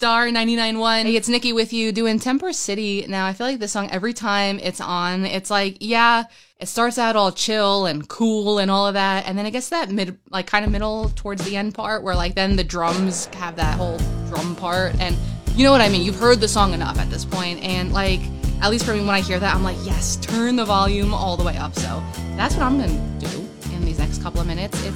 Star 99.1. Hey, it's Nikki with you doing Temper City. Now, I feel like this song, every time it's on, it's like, yeah, it starts out all chill and cool and all of that. And then it gets that kind of middle towards the end part where like then the drums have that whole drum part. And you know what I mean? You've heard the song enough at this point. And like, at least for me, when I hear that, I'm like, yes, turn the volume all the way up. So that's what I'm going to do in these next couple of minutes.